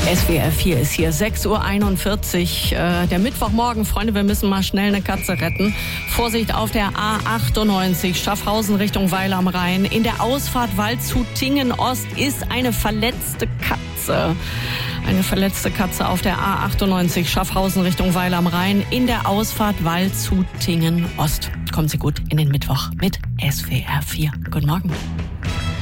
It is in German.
SWR 4 ist hier, 6:41 Uhr. Der Mittwochmorgen, Freunde, wir müssen mal schnell eine Katze retten. Vorsicht auf der A98, Schaffhausen Richtung Weil am Rhein. In der Ausfahrt Waldshut-Tingen Ost ist eine verletzte Katze. Eine verletzte Katze auf der A98, Schaffhausen Richtung Weil am Rhein. In der Ausfahrt Waldshut-Tingen Ost. Kommen Sie gut in den Mittwoch mit SWR 4. Guten Morgen.